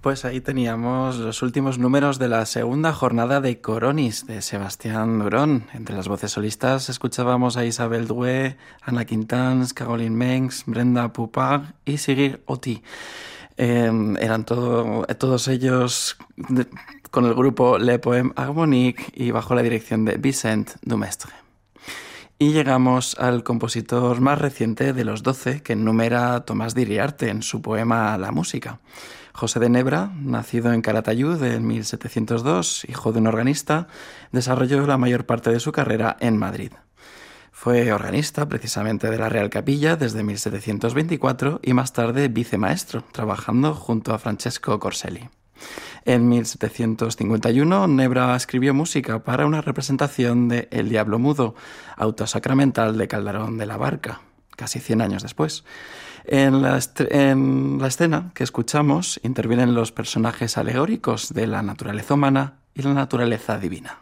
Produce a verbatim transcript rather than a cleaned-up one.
Pues ahí teníamos los últimos números de la segunda jornada de Coronis, de Sebastián Durón. Entre las voces solistas escuchábamos a Isabel Doué, Anna Quintans, Caroline Mengs, Brenda Poupard y Sigrid Oti. Eh, eran todo, todos ellos de, con el grupo Le Poème Harmonique y bajo la dirección de Vicent Dumestre. Y llegamos al compositor más reciente de los doce, que enumera Tomás d'Iriarte en su poema La música. José de Nebra, nacido en Calatayud en mil setecientos dos, hijo de un organista, desarrolló la mayor parte de su carrera en Madrid. Fue organista precisamente de la Real Capilla desde mil setecientos veinticuatro y más tarde vicemaestro, trabajando junto a Francesco Corselli. En mil setecientos cincuenta y uno, Nebra escribió música para una representación de El Diablo Mudo, auto sacramental de Calderón de la Barca, casi cien años después. En la, en la escena que escuchamos intervienen los personajes alegóricos de la naturaleza humana y la naturaleza divina.